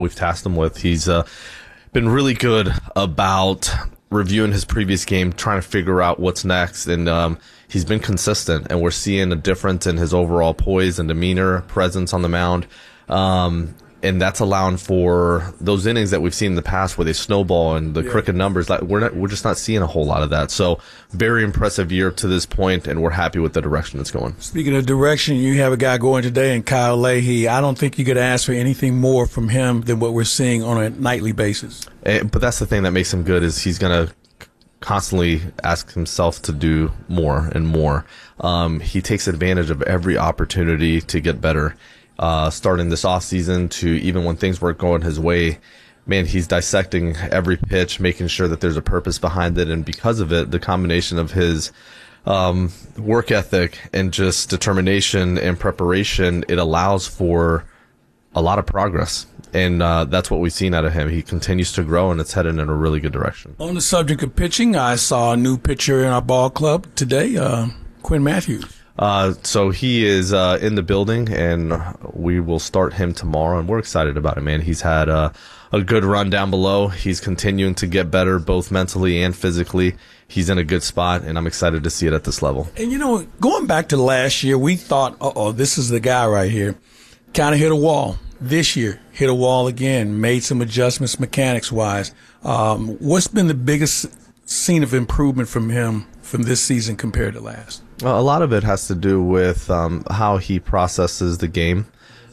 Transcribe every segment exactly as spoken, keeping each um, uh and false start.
we've tasked him with. He's uh, been really good about reviewing his previous game, trying to figure out what's next, and um, he's been consistent, and we're seeing a difference in his overall poise and demeanor, presence on the mound. Um, and that's allowing for those innings that we've seen in the past where they snowball and the yeah. crooked numbers. Like we're not, we're just not seeing a whole lot of that. So very impressive year to this point, and we're happy with the direction it's going. Speaking of direction, you have a guy going today in Kyle Leahy. I don't think you could ask for anything more from him than what we're seeing on a nightly basis. And, but that's the thing that makes him good is he's going to constantly ask himself to do more and more. Um, he takes advantage of every opportunity to get better. Uh, starting this offseason to even when things weren't going his way, man, he's dissecting every pitch, making sure that there's a purpose behind it. And because of it, the combination of his um, work ethic and just determination and preparation, it allows for a lot of progress. And uh, that's what we've seen out of him. He continues to grow, and it's headed in a really good direction. On the subject of pitching, I saw a new pitcher in our ball club today, uh, Quinn Matthews. Uh, so he is uh, in the building, and we will start him tomorrow, and we're excited about it, man. He's had uh, a good run down below. He's continuing to get better both mentally and physically. He's in a good spot, and I'm excited to see it at this level. And, you know, going back to last year, we thought, uh-oh, this is the guy right here. Kind of hit a wall. This year, hit a wall again, made some adjustments mechanics-wise. Um, what's been the biggest scene of improvement from him from this season compared to last? Well, a lot of it has to do with um, how he processes the game,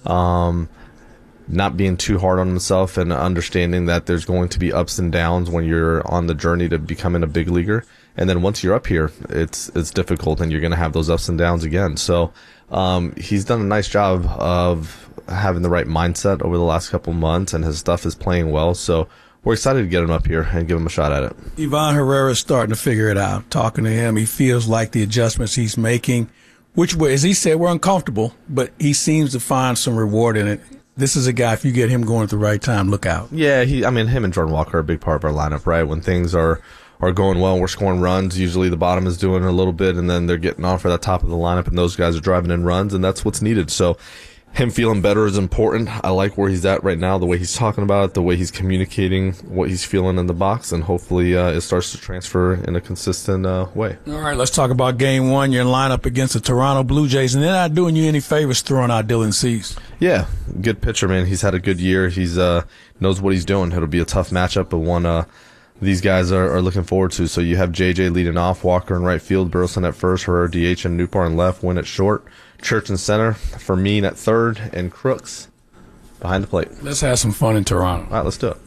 um, not being too hard on himself and understanding that there's going to be ups and downs when you're on the journey to becoming a big leaguer. And then once you're up here, it's it's difficult, and you're going to have those ups and downs again. So um, he's done a nice job of having the right mindset over the last couple months, and his stuff is playing well. So we're excited to get him up here and give him a shot at it. Ivan Herrera's starting to figure it out. Talking to him, he feels like the adjustments he's making, which, as he said, were uncomfortable, but he seems to find some reward in it. This is a guy, if you get him going at the right time, look out. Yeah, he. I mean, him and Jordan Walker are a big part of our lineup, right? When things are, are going well and we're scoring runs, usually the bottom is doing a little bit, and then they're getting on for the top of the lineup, and those guys are driving in runs, and that's what's needed. So him feeling better is important. I like where he's at right now, the way he's talking about it, the way he's communicating what he's feeling in the box, and hopefully uh, it starts to transfer in a consistent uh, way. All right, let's talk about game one. You're in lineup against the Toronto Blue Jays, and they're not doing you any favors throwing out Dylan Cease. Yeah, good pitcher, man. He's had a good year. He's uh, knows what he's doing. It'll be a tough matchup, but one uh, these guys are, are looking forward to. So you have J J leading off, Walker in right field, Burleson at first, Herrera D H, and Newpar in left, Wynn at short, Church in center, Fermin at third, and Crooks behind the plate. Let's have some fun in Toronto. All right, let's do it.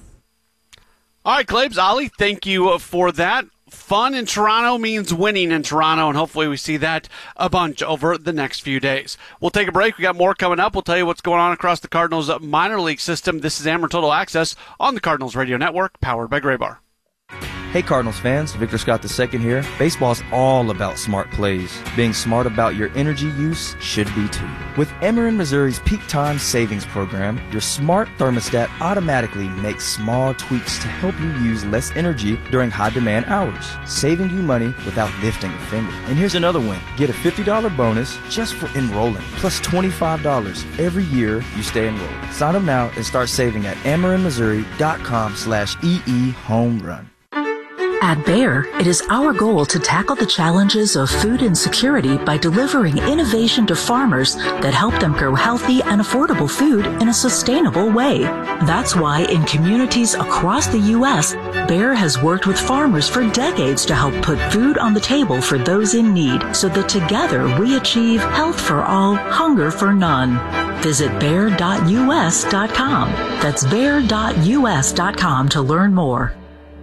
All right, Claibs, Ollie, thank you for that. Fun in Toronto means winning in Toronto, and hopefully we see that a bunch over the next few days. We'll take a break. We got more coming up. We'll tell you what's going on across the Cardinals minor league system. This is Ameren Total Access on the Cardinals Radio Network, powered by Graybar. Hey Cardinals fans, Victor Scott the second here. Baseball's all about smart plays. Being smart about your energy use should be too. With Ameren Missouri's Peak Time Savings Program, your smart thermostat automatically makes small tweaks to help you use less energy during high-demand hours, saving you money without lifting a finger. And here's another win. Get a fifty dollars bonus just for enrolling, plus twenty-five dollars every year you stay enrolled. Sign up now and start saving at amerenmissouri.com slash EE home run. At Bayer, it is our goal to tackle the challenges of food insecurity by delivering innovation to farmers that help them grow healthy and affordable food in a sustainable way. That's why in communities across the U S, Bayer has worked with farmers for decades to help put food on the table for those in need, so that together we achieve health for all, hunger for none. Visit bayer dot U S dot com. That's bayer dot U S dot com to learn more.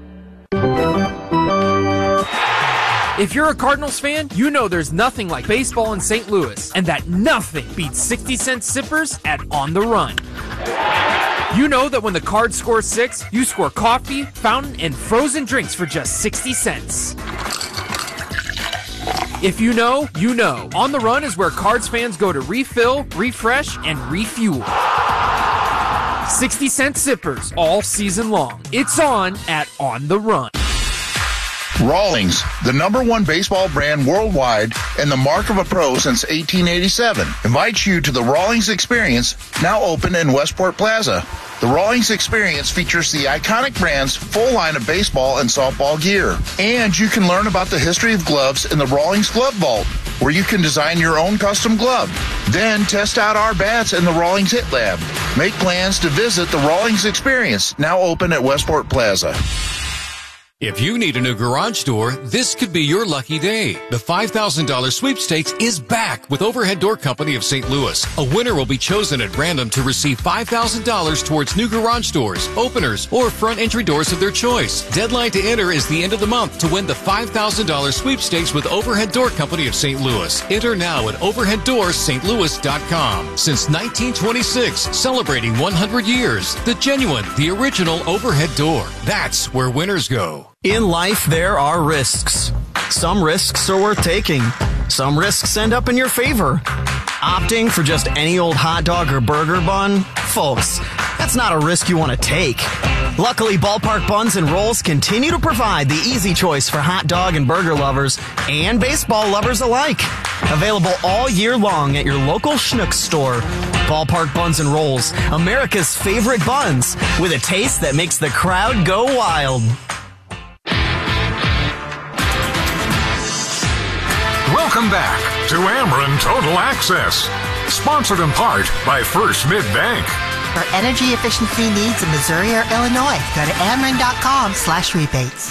If you're a Cardinals fan, you know there's nothing like baseball in Saint Louis, and that nothing beats sixty cent sippers at On the Run. You know that when the Cards score six, you score coffee, fountain, and frozen drinks for just sixty cents. If you know, you know. On the Run is where Cards fans go to refill, refresh, and refuel. sixty cent sippers all season long. It's on at On the Run. Rawlings, the number one baseball brand worldwide and the mark of a pro since eighteen eighty-seven, invites you to the Rawlings Experience, now open in Westport Plaza. The Rawlings Experience features the iconic brand's full line of baseball and softball gear. And you can learn about the history of gloves in the Rawlings Glove Vault, where you can design your own custom glove. Then test out our bats in the Rawlings Hit Lab. Make plans to visit the Rawlings Experience, now open at Westport Plaza. If you need a new garage door, this could be your lucky day. The five thousand dollars sweepstakes is back with Overhead Door Company of Saint Louis. A winner will be chosen at random to receive five thousand dollars towards new garage doors, openers, or front entry doors of their choice. Deadline to enter is the end of the month to win the five thousand dollars sweepstakes with Overhead Door Company of Saint Louis. Enter now at overhead doors st louis dot com. Since nineteen twenty-six, celebrating one hundred years. The genuine, the original Overhead Door. That's where winners go. In life, there are risks. Some risks are worth taking. Some risks end up in your favor. Opting for just any old hot dog or burger bun? Folks, that's not a risk you want to take. Luckily, Ballpark Buns and Rolls continue to provide the easy choice for hot dog and burger lovers and baseball lovers alike. Available all year long at your local Schnucks store. Ballpark Buns and Rolls, America's favorite buns, with a taste that makes the crowd go wild. Welcome back to Ameren Total Access, sponsored in part by First Mid-Bank. For energy efficiency needs in Missouri or Illinois, go to ameren.com slash rebates.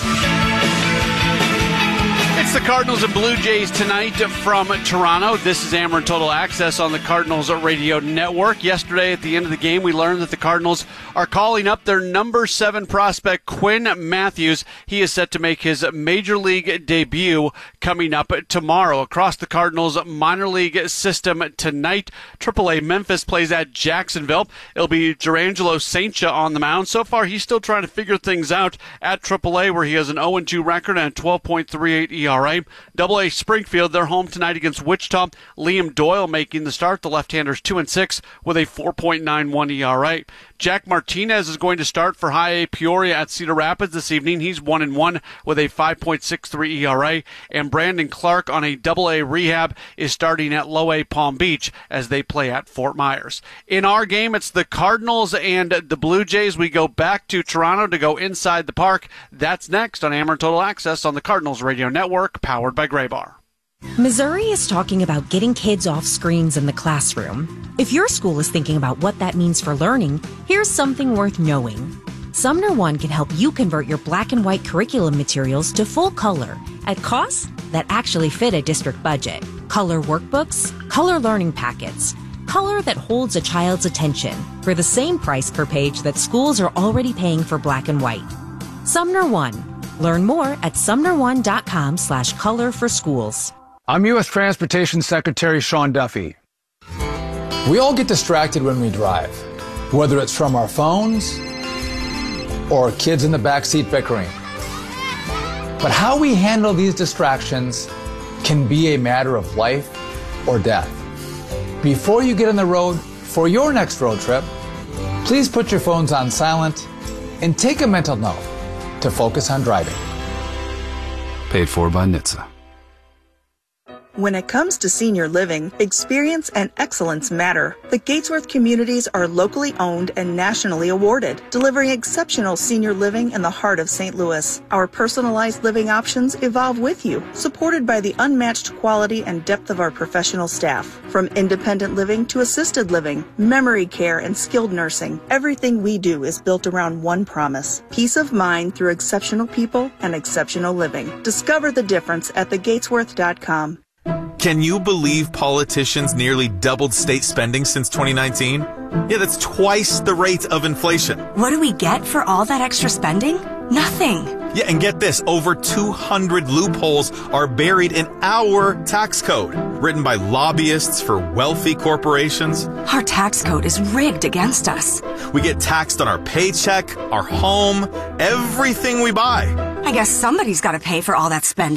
It's the Cardinals and Blue Jays tonight from Toronto. This is Ameren Total Access on the Cardinals Radio Network. Yesterday at the end of the game, we learned that the Cardinals are calling up their number seven prospect, Quinn Matthews. He is set to make his major league debut coming up tomorrow. Across the Cardinals minor league system tonight, triple A Memphis plays at Jacksonville. It'll be Jurangelo Saintcha on the mound. So far, he's still trying to figure things out at triple A, where he has an oh and two record and a twelve point three eight E R A. Double A Springfield, they're home tonight against Wichita. Liam Doyle making the start. The left-hander's two and six with a four point nine one E R A. Jack Martinez is going to start for High A Peoria at Cedar Rapids this evening. He's one and one with a five point six three E R A. And Brandon Clark on a Double A rehab is starting at Low A Palm Beach as they play at Fort Myers. In our game, it's the Cardinals and the Blue Jays. We go back to Toronto to go inside the park. That's next on Ameren Total Access on the Cardinals Radio Network, powered by Graybar. Missouri is talking about getting kids off screens in the classroom. If your school is thinking about what that means for learning, here's something worth knowing. Sumner One can help you convert your black and white curriculum materials to full color at costs that actually fit a district budget. Color workbooks, color learning packets, color that holds a child's attention for the same price per page that schools are already paying for black and white. Sumner One. Learn more at sumner one dot com slash color for schools. I'm U S Transportation Secretary Sean Duffy. We all get distracted when we drive, whether it's from our phones or kids in the backseat bickering. But how we handle these distractions can be a matter of life or death. Before you get on the road for your next road trip, please put your phones on silent and take a mental note to focus on driving. Paid for by N H T S A. When it comes to senior living, experience and excellence matter. The Gatesworth communities are locally owned and nationally awarded, delivering exceptional senior living in the heart of Saint Louis. Our personalized living options evolve with you, supported by the unmatched quality and depth of our professional staff. From independent living to assisted living, memory care, and skilled nursing, everything we do is built around one promise: peace of mind through exceptional people and exceptional living. Discover the difference at the gatesworth dot com. Can you believe politicians nearly doubled state spending since twenty nineteen? Yeah, that's twice the rate of inflation. What do we get for all that extra spending? Nothing. Yeah, and get this, over two hundred loopholes are buried in our tax code, written by lobbyists for wealthy corporations. Our tax code is rigged against us. We get taxed on our paycheck, our home, everything we buy. I guess somebody's got to pay for all that spending.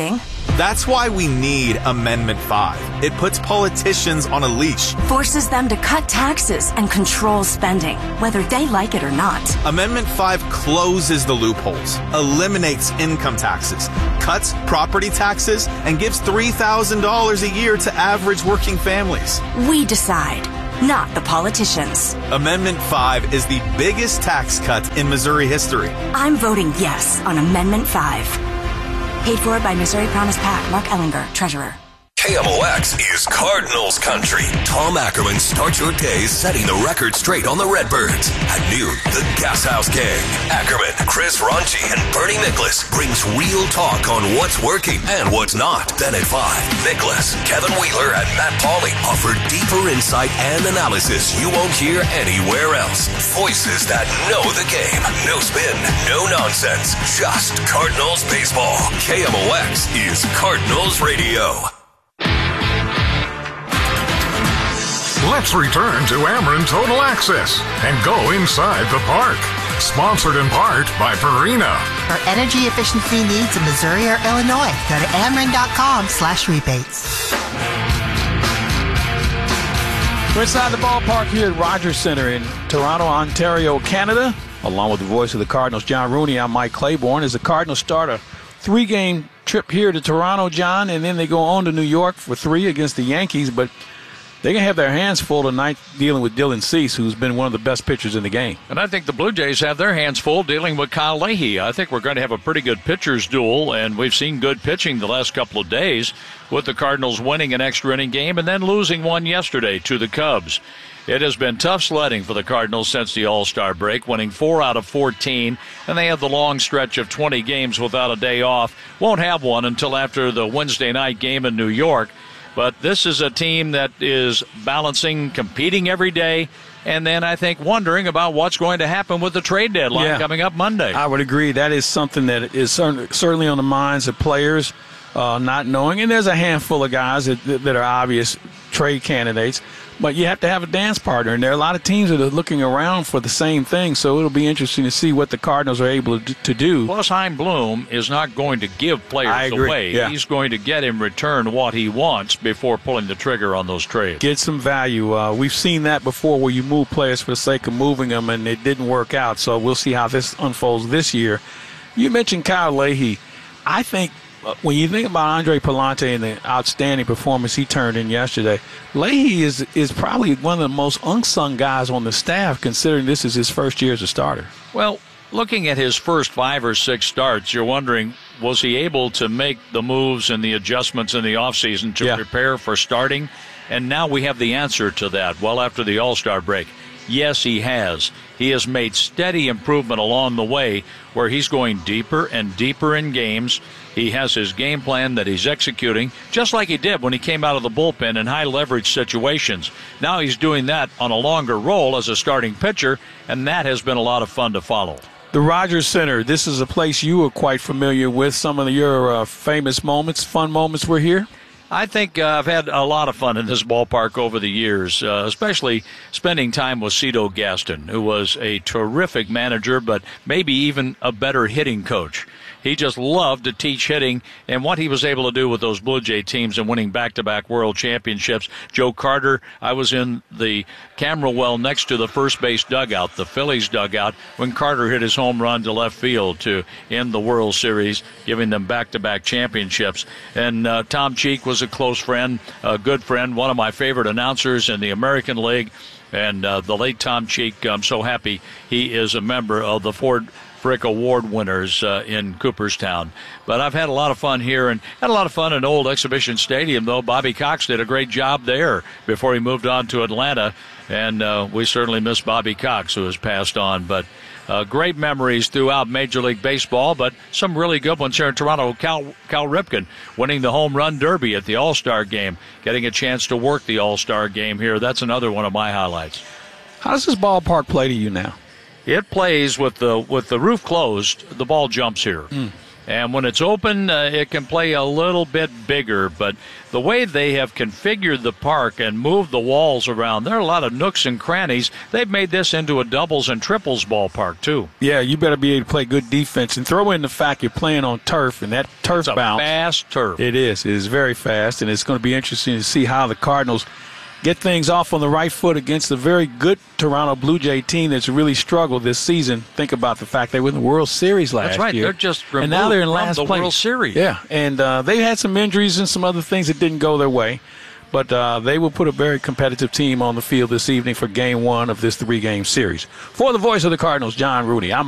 That's why we need Amendment five. It puts politicians on a leash. Forces them to cut taxes and control spending, whether they like it or not. Amendment five closes the loopholes, eliminates income taxes, cuts property taxes, and gives three thousand dollars a year to average working families. We decide, not the politicians. Amendment five is the biggest tax cut in Missouri history. I'm voting yes on Amendment five. Paid for by Missouri Promise PAC. Mark Ellinger, Treasurer. K M O X is Cardinals country. Tom Ackerman starts your day setting the record straight on the Redbirds. At noon, the Gas House Gang. Ackerman, Chris Ronchi, and Bernie Nicholas brings real talk on what's working and what's not. Then at five, Nicholas, Kevin Wheeler, and Matt Pauley offer deeper insight and analysis you won't hear anywhere else. Voices that know the game. No spin, no nonsense. Just Cardinals baseball. K M O X is Cardinals Radio. Let's return to Ameren Total Access and go inside the park. Sponsored in part by Purina. For energy efficiency needs in Missouri or Illinois, go to Ameren.com slash rebates. We're inside the ballpark here at Rogers Center in Toronto, Ontario, Canada. Along with the voice of the Cardinals, John Rooney, I'm Mike Claiborne. As the Cardinals start a three-game trip here to Toronto, John, and then they go on to New York for three against the Yankees, but they're going to have their hands full tonight dealing with Dylan Cease, who's been one of the best pitchers in the game. And I think the Blue Jays have their hands full dealing with Kyle Leahy. I think we're going to have a pretty good pitchers duel, and we've seen good pitching the last couple of days with the Cardinals winning an extra inning game and then losing one yesterday to the Cubs. It has been tough sledding for the Cardinals since the All-Star break, winning four out of fourteen, and they have the long stretch of twenty games without a day off. Won't have one until after the Wednesday night game in New York. But this is a team that is balancing, competing every day, and then I think wondering about what's going to happen with the trade deadline yeah, coming up Monday. I would agree. That is something that is certainly on the minds of players, uh, not knowing. And there's a handful of guys that, that are obvious trade candidates. But you have to have a dance partner, and there are a lot of teams that are looking around for the same thing, so it'll be interesting to see what the Cardinals are able to do. Plus, Chaim Bloom is not going to give players away. Yeah. He's going to get in return what he wants before pulling the trigger on those trades. Get some value. Uh, we've seen that before where you move players for the sake of moving them, and it didn't work out, so we'll see how this unfolds this year. You mentioned Kyle Leahy. I think when you think about Andre Pallante and the outstanding performance he turned in yesterday, Leahy is is probably one of the most unsung guys on the staff, considering this is his first year as a starter. Well, looking at his first five or six starts, you're wondering, was he able to make the moves and the adjustments in the offseason to yeah. prepare for starting? And now we have the answer to that well after the All-Star break. Yes, he has. He has made steady improvement along the way where he's going deeper and deeper in games. He has his game plan that he's executing, just like he did when he came out of the bullpen in high-leverage situations. Now he's doing that on a longer role as a starting pitcher, and that has been a lot of fun to follow. The Rogers Center, this is a place you were quite familiar with. Some of your uh, famous moments, fun moments were here? I think uh, I've had a lot of fun in this ballpark over the years, uh, especially spending time with Cito Gaston, who was a terrific manager, but maybe even a better hitting coach. He just loved to teach hitting, and what he was able to do with those Blue Jay teams and winning back-to-back world championships. Joe Carter, I was in the camera well next to the first base dugout, the Phillies dugout, when Carter hit his home run to left field to end the World Series, giving them back-to-back championships. And uh, Tom Cheek was a close friend, a good friend, one of my favorite announcers in the American League. And uh, the late Tom Cheek, I'm so happy he is a member of the Ford Frick Award winners uh, in Cooperstown. But I've had a lot of fun here and had a lot of fun in Old Exhibition Stadium, though. Bobby Cox did a great job there before he moved on to Atlanta. And uh, we certainly miss Bobby Cox, who has passed on. But uh, great memories throughout Major League Baseball, but some really good ones here in Toronto. Cal, Cal Ripken winning the Home Run Derby at the All-Star Game, getting a chance to work the All-Star Game here. That's another one of my highlights. How does this ballpark play to you now? It plays with the with the roof closed. The ball jumps here. Mm. And when it's open, uh, it can play a little bit bigger. But the way they have configured the park and moved the walls around, there are a lot of nooks and crannies. They've made this into a doubles and triples ballpark, too. Yeah, you better be able to play good defense. And throw in the fact you're playing on turf, and that turf it's a bounce. fast turf. It is. It is very fast, and it's going to be interesting to see how the Cardinals get things off on the right foot against a very good Toronto Blue Jay team that's really struggled this season. Think about the fact they were in the World Series last year. That's right. year. They're just removed and now they're in from last the place. World Series. Yeah, and uh, they had some injuries and some other things that didn't go their way. But uh, they will put a very competitive team on the field this evening for game one of this three-game series. For the voice of the Cardinals, John Rooney, I'm